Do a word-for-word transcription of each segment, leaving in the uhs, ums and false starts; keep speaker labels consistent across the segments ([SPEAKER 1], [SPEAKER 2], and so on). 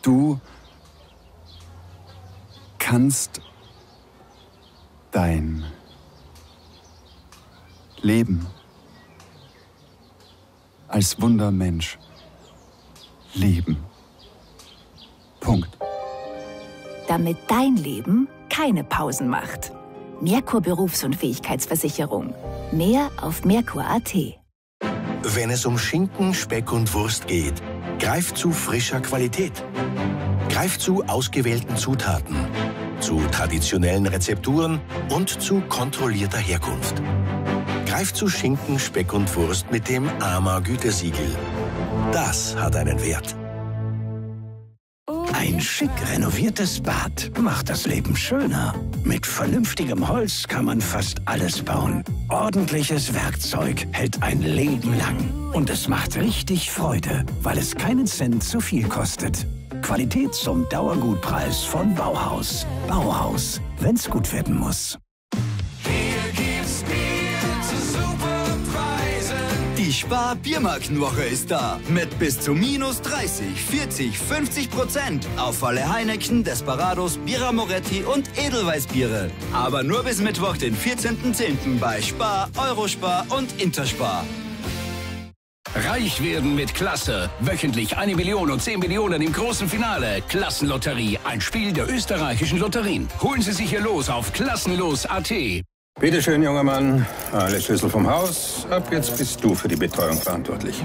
[SPEAKER 1] Du kannst dein Leben als Wundermensch leben. Punkt.
[SPEAKER 2] Damit dein Leben keine Pausen macht. Merkur Berufs- und Fähigkeitsversicherung. Mehr auf merkur punkt at.
[SPEAKER 3] Wenn es um Schinken, Speck und Wurst geht, greift zu frischer Qualität. Greift zu ausgewählten Zutaten, zu traditionellen Rezepturen und zu kontrollierter Herkunft. Greift zu Schinken, Speck und Wurst mit dem A M A-Gütesiegel. Das hat einen Wert.
[SPEAKER 4] Ein schick renoviertes Bad macht das Leben schöner. Mit vernünftigem Holz kann man fast alles bauen. Ordentliches Werkzeug hält ein Leben lang. Und es macht richtig Freude, weil es keinen Cent zu viel kostet. Qualität zum Dauergutpreis von Bauhaus. Bauhaus, wenn's gut werden muss.
[SPEAKER 5] Die Spar-Biermarkenwoche ist da. Mit bis zu minus dreißig, vierzig, fünfzig Prozent auf alle Heineken, Desperados, Birra Moretti und Edelweißbiere. Aber nur bis Mittwoch, den vierzehnten zehnten bei Spar, Eurospar und Interspar.
[SPEAKER 6] Reich werden mit Klasse. Wöchentlich eine Million und zehn Millionen im großen Finale. Klassenlotterie, ein Spiel der österreichischen Lotterien. Holen Sie sich hier los auf klassenlos punkt at.
[SPEAKER 7] Bitte schön, junger Mann. Alle Schlüssel vom Haus. Ab jetzt bist du für die Betreuung verantwortlich.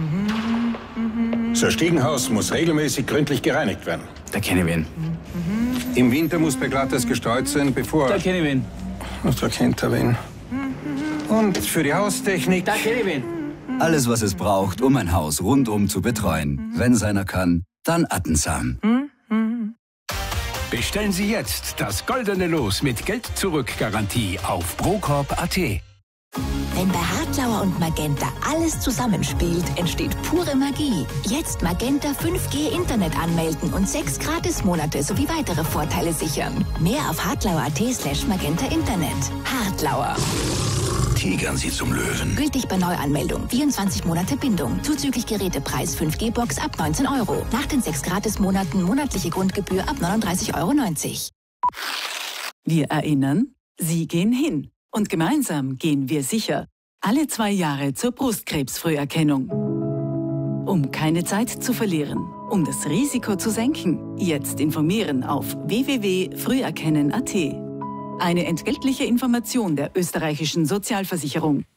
[SPEAKER 7] Das Stiegenhaus muss regelmäßig gründlich gereinigt werden.
[SPEAKER 5] Da kenne ich wen.
[SPEAKER 7] Im Winter muss beglattes gestreut sein, bevor...
[SPEAKER 5] Da kenne ich wen.
[SPEAKER 7] Ach, da kennt er wen. Und für die Haustechnik...
[SPEAKER 5] Da kenne ich wen. Alles, was es braucht, um ein Haus rundum zu betreuen. Wenn seiner kann, dann Attensam.
[SPEAKER 6] Bestellen Sie jetzt das goldene Los mit Geld-Zurück-Garantie auf procorp punkt at.
[SPEAKER 2] Wenn bei Hartlauer und Magenta alles zusammenspielt, entsteht pure Magie. Jetzt Magenta fünf G Internet anmelden und sechs Gratis-Monate sowie weitere Vorteile sichern. Mehr auf hartlauer punkt at slash magenta Internet. Hartlauer.
[SPEAKER 4] Tigern Sie zum Löwen.
[SPEAKER 2] Gültig bei Neuanmeldung. vierundzwanzig Monate Bindung. Zuzüglich Gerätepreis fünf G Box ab neunzehn Euro. Nach den sechs Gratis-Monaten monatliche Grundgebühr ab neununddreißig Euro neunzig.
[SPEAKER 8] Wir erinnern, Sie gehen hin. Und gemeinsam gehen wir sicher. Alle zwei Jahre zur Brustkrebsfrüherkennung. Um keine Zeit zu verlieren. Um das Risiko zu senken. Jetzt informieren auf w w w punkt früherkennen punkt at. Eine entgeltliche Information der österreichischen Sozialversicherung.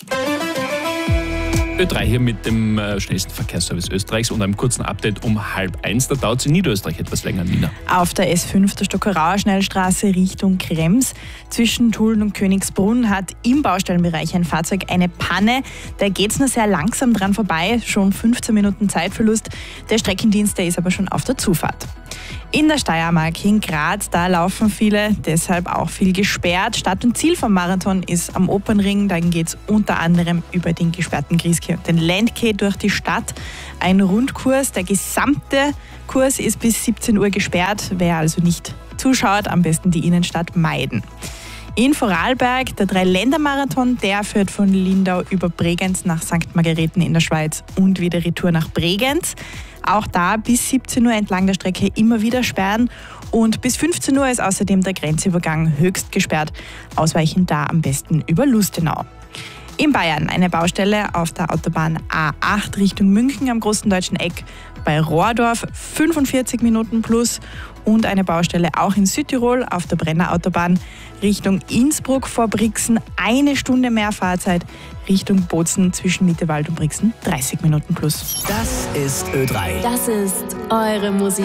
[SPEAKER 9] Ö drei hier mit dem äh, schnellsten Verkehrsservice Österreichs und einem kurzen Update um halb eins. Da dauert es in Niederösterreich etwas länger, Nina.
[SPEAKER 10] Auf der S fünf der Stockerauer Schnellstraße Richtung Krems zwischen Tulln und Königsbrunn hat im Baustellenbereich ein Fahrzeug eine Panne. Da geht es nur sehr langsam dran vorbei, schon fünfzehn Minuten Zeitverlust. Der Streckendienst, der ist aber schon auf der Zufahrt. In der Steiermark, in Graz, da laufen viele, deshalb auch viel gesperrt. Start und Ziel vom Marathon ist am Opernring. Dann geht es unter anderem über den gesperrten Grieske und den Landquai durch die Stadt. Ein Rundkurs, der gesamte Kurs ist bis siebzehn Uhr gesperrt. Wer also nicht zuschaut, am besten die Innenstadt meiden. In Vorarlberg, der Dreiländermarathon, der führt von Lindau über Bregenz nach Sankt Margareten in der Schweiz und wieder retour nach Bregenz. Auch da bis siebzehn Uhr entlang der Strecke immer wieder sperren und bis fünfzehn Uhr ist außerdem der Grenzübergang höchst gesperrt. Ausweichen da am besten über Lustenau. In Bayern eine Baustelle auf der Autobahn A acht Richtung München am Großen Deutschen Eck. Bei Rohrdorf fünfundvierzig Minuten plus und eine Baustelle auch in Südtirol auf der Brennerautobahn Richtung Innsbruck vor Brixen. Eine Stunde mehr Fahrzeit Richtung Bozen zwischen Mittewald und Brixen dreißig Minuten plus.
[SPEAKER 5] Das ist Ö drei.
[SPEAKER 2] Das ist eure Musik.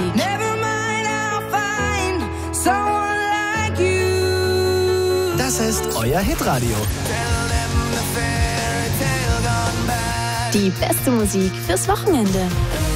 [SPEAKER 5] Das ist euer Hitradio.
[SPEAKER 2] Die beste Musik fürs Wochenende.